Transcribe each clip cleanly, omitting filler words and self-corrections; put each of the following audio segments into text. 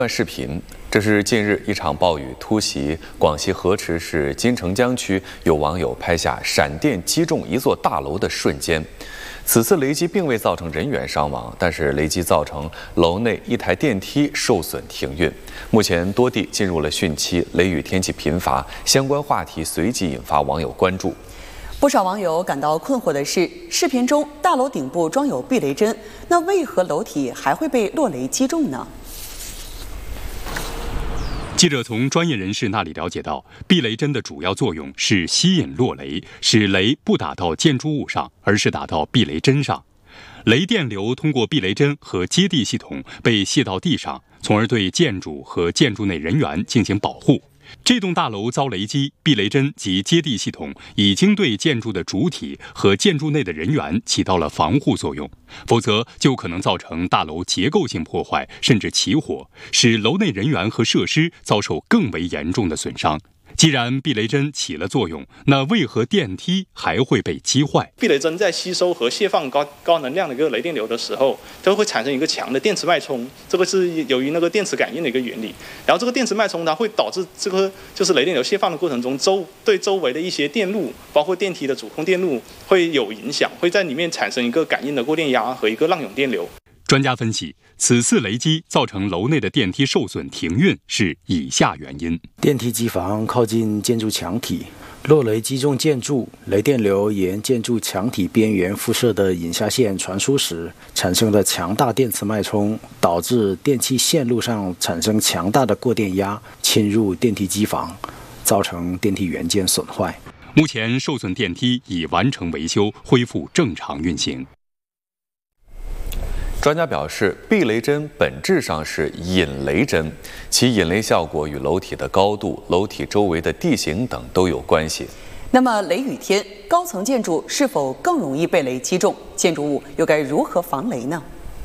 段视频，这是近日一场暴雨突袭广西河池市金城江区，有网友拍下闪电击中一座大楼的瞬间。此次雷击并未造成人员伤亡，但是雷击造成楼内一台电梯受损停运。目前多地进入了汛期，雷雨天气频发，相关话题随即引发网友关注。 不少网友感到困惑的是，视频中大楼顶部装有避雷针，那为何楼体还会被落雷击中呢？ 记者从专业人士那里了解到，避雷针的主要作用是吸引落雷，使雷不打到建筑物上，而是打到避雷针上。雷电流通过避雷针和接地系统被泄到地上，从而对建筑和建筑内人员进行保护。这栋大楼遭雷击，避雷针及接地系统已经对建筑的主体和建筑内的人员起到了防护作用，否则就可能造成大楼结构性破坏，甚至起火，使楼内人员和设施遭受更为严重的损伤。既然避雷针起了作用，那为何电梯还会被击坏？ 避雷针在吸收和释放高能量的一个雷电流的时候，都会产生一个强的电磁脉冲，这个是由于那个电磁感应的一个原理。然后这个电磁脉冲它会导致这个就是雷电流释放的过程中，对周围的一些电路，包括电梯的主控电路会有影响，会在里面产生一个感应的过电压和一个浪涌电流。 专家分析，此次雷击造成楼内的电梯受损停运是以下原因： 电梯机房靠近建筑墙体，落雷击中建筑，雷电流沿建筑墙体边缘辐射的引下线传输时，产生的强大电磁脉冲，导致电气线路上产生强大的过电压，侵入电梯机房，造成电梯元件损坏。 目前受损电梯已完成维修，恢复正常运行。 专家表示，避雷针本质上是引雷针，其引雷效果与楼体的高度、楼体周围的地形等都有关系。 那么雷雨天，高层建筑是否更容易被雷击中？建筑物又该如何防雷呢？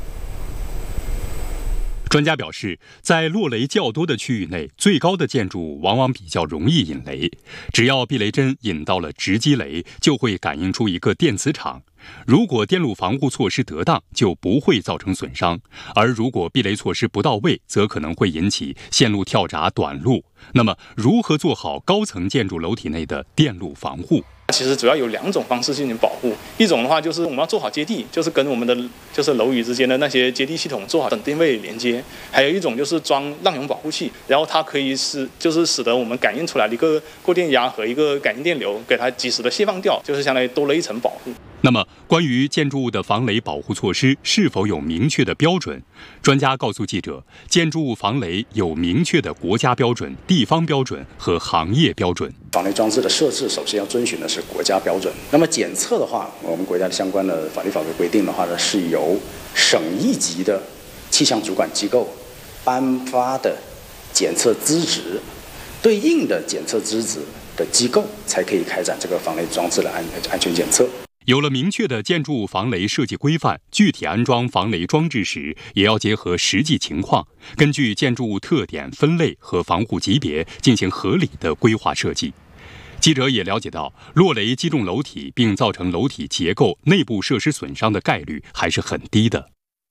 专家表示，在落雷较多的区域内，最高的建筑往往比较容易引雷。只要避雷针引到了直击雷，就会感应出一个电磁场。如果电路防护措施得当，就不会造成损伤；而如果避雷措施不到位，则可能会引起线路跳闸短路。那么，如何做好高层建筑楼体内的电路防护？ 其实主要有2种方式进行保护，一种的话就是我们要做好接地，就是跟我们的就是楼宇之间的那些接地系统做好等定位连接；还有一种就是装浪涌保护器，然后它可以使得我们感应出来的一个过电压和一个感应电流，给它及时的释放掉，就是相当于多了一层保护。 那么，关于建筑物的防雷保护措施是否有明确的标准？专家告诉记者，建筑物防雷有明确的国家标准、地方标准和行业标准。 防雷装置的设置，首先要遵循的是国家标准。那么检测的话，我们国家的相关的法律法规规定的话呢，是由省一级的气象主管机构颁发的检测资质，对应的检测资质的机构才可以开展这个防雷装置的安全检测。 有了明确的建筑物防雷设计规范，具体安装防雷装置时，也要结合实际情况，根据建筑物特点分类和防护级别进行合理的规划设计。记者也了解到，落雷击中楼体并造成楼体结构、内部设施损伤的概率还是很低的。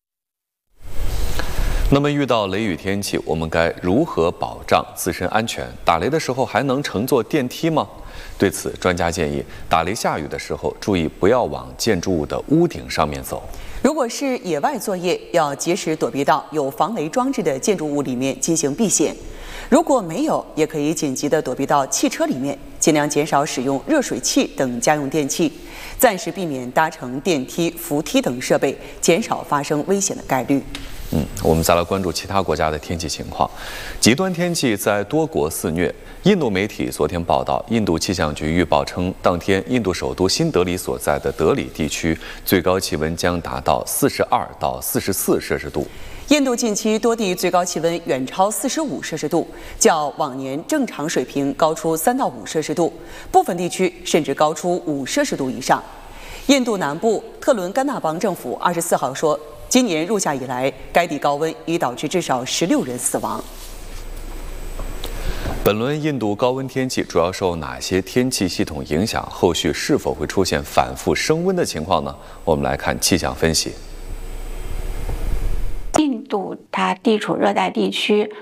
那么遇到雷雨天气，我们该如何保障自身安全？打雷的时候还能乘坐电梯吗？对此，专家建议，打雷下雨的时候，注意不要往建筑物的屋顶上面走。 如果是野外作业，要及时躲避到有防雷装置的建筑物里面进行避险；如果没有，也可以紧急的躲避到汽车里面，尽量减少使用热水器等家用电器，暂时避免搭乘电梯、扶梯等设备，减少发生危险的概率。 我们再来关注其他国家的天气情况。极端天气在多国肆虐。印度媒体昨天报道，印度气象局预报称，当天印度首都新德里所在的德里地区最高气温将达到42到44摄氏度。 印度近期多地最高气温远超45摄氏度，较往年正常水平高出3到5摄氏度，部分地区甚至高出5摄氏度以上。印度南部特伦甘纳邦政府24号说，今年入夏以来，该地高温已导致至少16人死亡。 本轮印度高温天气主要受哪些天气系统影响？后续是否会出现反复升温的情况呢？我们来看气象分析。 印度它地处热带地区，